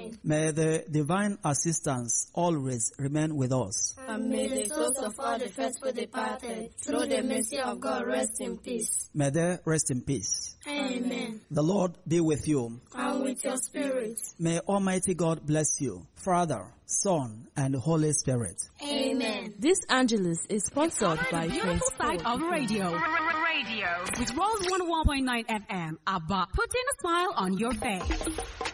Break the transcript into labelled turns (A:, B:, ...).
A: Amen.
B: May the divine assistance always remain with us.
A: And may the souls of all the faithful departed, through the mercy of God, rest in peace.
B: May they rest in peace.
A: Amen.
B: The Lord be with you.
A: And with your spirit.
B: May Almighty God bless you, Father, Son, and Holy Spirit.
A: Amen.
C: This Angelus is sponsored by
D: the beautiful side of radio. With Rose 101.9 FM, ABBA, putting a smile on your face.